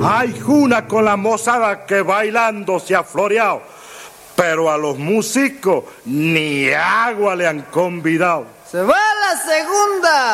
Hay una con la mozada que bailando se ha floreado, pero a los músicos ni agua le han convidado. ¡Se va la segunda!